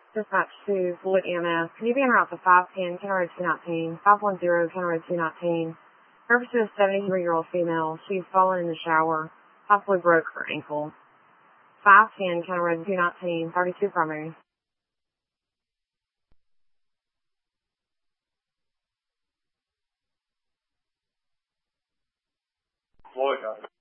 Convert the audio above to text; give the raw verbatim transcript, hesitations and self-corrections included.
Dispatch to Floyd E M S. Can you be en route to five ten, County Road two nineteen, five one zero, County Road two nineteen? Purpose to a seventy-three-year-old female. She's fallen in the shower, possibly broke her ankle. five ten, County Road two nineteen, thirty-two primary. Floyd, got it.